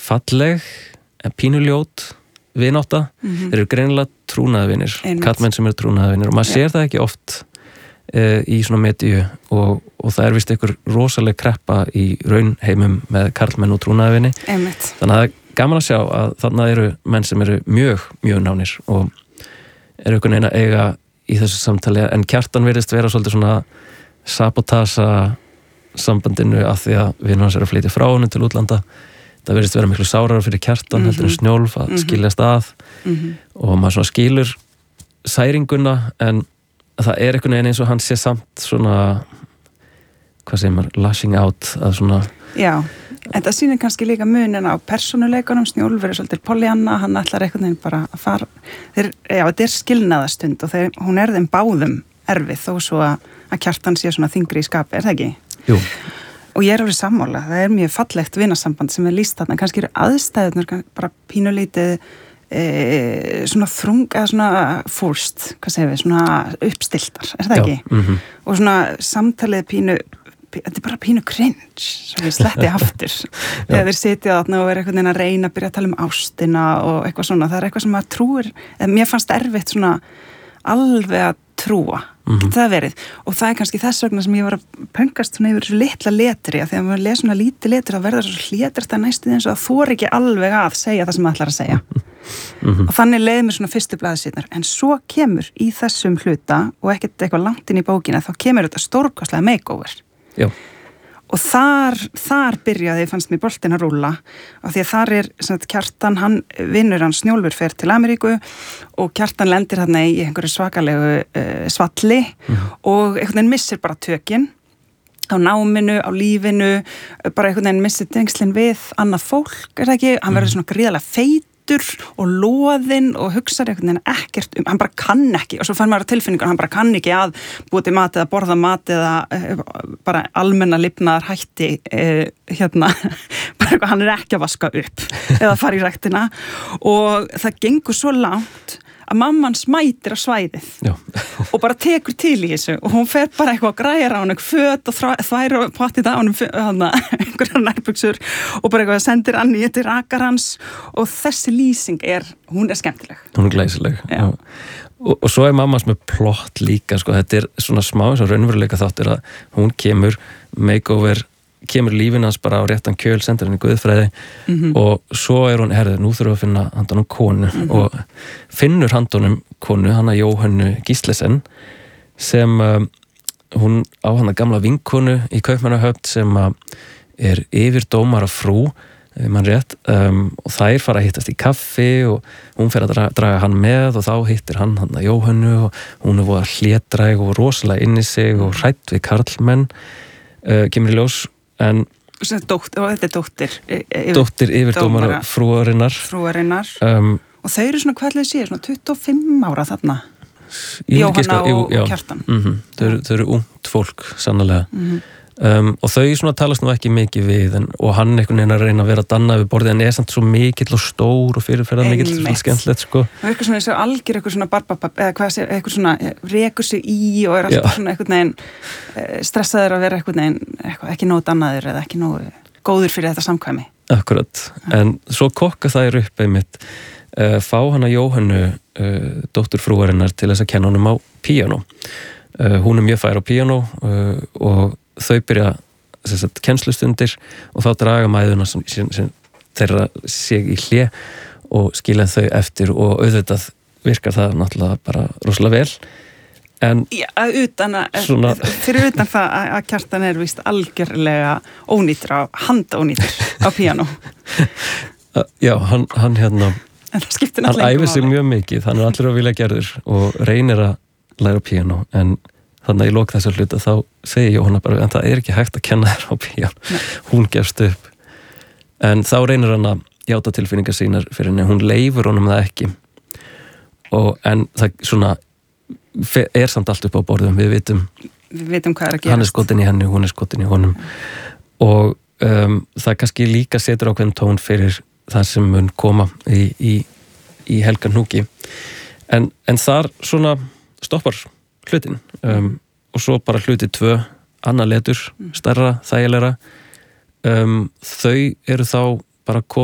falleg en pínuljót vinátta, þeir eru greinilega trúnaðarvinir, karlmenn sem eru trúnaðarvinir og maður sér það ekki oft í svona medíu og það vist einhver rosaleg kreppa í raunheimum með karlmenn og trúnaðarvini. Einmitt. Þannig að það gaman að sjá að þarna eru menn sem eru mjög nánir og eru einhvern veginn að eiga í þessu samtali en Kjartan virðist vera svolítið svona sabotasa sambandinu af því að við hans að flytja frá honum til útlanda. Það virðist vera miklu sárar fyrir Kjartan heldur en Snjólf að skiljast að og maður svona skilur særinguna en það einhvern veginn eins og hann sé samt svona hvað segir maður, lashing out að svona Já, en það sýnir kannski líka munin á persónuleikunum, Snjólf verður svolítið Pollyanna, hann ætlar einhvern veginn bara að fara þetta skilnaðastund og hún þeim báðum erfið þó svo að Kjartan sé svona þyngri í skapi, það ekki? Jú. Og ég alveg sammála, það mjög fallegt vinasamband sem lýst þarna, kannski eru aðstæðunar bara pínulítið svona þrung eða svona forced, hvað segir við, svona uppstiltar, það ekki? Og svona samtalið þetta bara pínu cringe, svo við sletti aftur þegar þeir sitja þarna og einhvern veginn að reyna að byrja að tala ástina og eitthvað svona, það eitthvað sem maður trúir, mér fannst erfitt svona alveg að trúa, getur það verið og það kannski þess vegna sem ég var að pöngast svona yfir þessu litla letri að þegar maður les svona lítið letri þá verður svo hlétrist að næstu eins og að þor ekki alveg að segja það sem maður ætlar að segja og þannig leið mér svona fyrstu blaðsíðnar en svo kemur í þessum hluta og ekkert eitthvað langt inn í bókina þá kemur þetta stórkostlega makeover og þar byrjaði fannst mér boltinn að rúlla af því að þar sagt, Kjartan, hann vinnur hann Snjólfur fer til Ameríku og Kjartan lendir þarna í einhverju svakalegu svalli og einhvern veginn missir bara tökin á náminu, á lífinu bara einhvern veginn missir tengslin við annað fólk, það ekki? Hann verður svona gríðarlega feitur og loðinn og hugsar einhvern veginn ekkert hann bara kann ekki og svo fann maður á tilfinningun hann bara kann ekki að búa til mat eða borða mat eða bara almenna lifnaðar hætti bara eitthvað hann ekki að vaska upp eða fara í ræktina og það gengur svo langt að mamman smætir á svæðið og bara tekur til í þessu og hún fer bara eitthvað að græra á hann föt og þværa potið á hann einhverjar nærbuxur og bara eitthvað sendir Anni til rakar hans og þessi lýsing hún skemmtileg. Hún glæsileg. Og svo mammas með plott líka, sko, þetta svona smá eins og raunveruleika þáttur að hún kemur kemur lífin hans bara á réttan kjöl, sendir henni guðfræði og svo hún, nú þurfum við að finna handanum konu og finnur handanum konu, hana Jóhönnu Gíslesen sem hún á hana gamla vinkonu í Kaupmannahöfn sem yfirdómara frú, mann rétt og þær fara að hittast í kaffi og hún fer að draga hann með og þá hittir hann Jóhönnu og hún voða hlédræg og rosalega inn í sig og hrædd við karlmenn kemur í ljós en þetta dóttir yfirdómara frúarinnar og þau eru svona hvað ætlaði sé, svona 25 ára þarna Jóhanna og Kjartan þau eru ungt fólk sannlega og þau svona talast nú ekki mikið við og hann einhvern veginn að reyna að vera að danna við borðið en samt svo mikill og stór og fyrirferðar mikill svona skemmtilegt sko það eitthvað svona eins og algjör eitthvað svona barbapapp eða hvað sé, eitthvað svona rekur sig í og alltaf svona einhvern veginn stressaður að vera einhvern veginn ekki nógu dannaður eða ekki nógu góður fyrir þetta samkvæmi. Akkurat, en svo kokka þær upp einmitt fá hana Jóhönnu dóttur frúarinnar til þess að kenna honum á píanó hún mjög fær á píanó og þau byrja kennslustundir og þá draga mæðuna sem þeirra sig í hlé og skilja þau eftir og auðvitað virkar það náttúrulega bara rosalega vel en fyrir utan það að Kjartan víst algjörlega handónýtur á píanó Já, hann æfir sig mjög mikið, hann allur að vilja gerður og reynir að læra píanó en þannig að ég lók þessa hluta þá segi Jóhanna bara en það ekki hægt að kenna þér á píanó hún gefst upp en þá reynir hann að játa tilfinningar sínar fyrir henni, hún leifur honum það ekki en það svona samt allt upp á borðum, við vitum hvað að gerast hann skotin í henni, hún skotin í honum og það kannski líka setur ákveðin tón fyrir það sem mun koma í Helga hnúki en þar svona stoppar hlutin og svo bara hluti 2 annað letur, stærra, þægilegra þau eru þá bara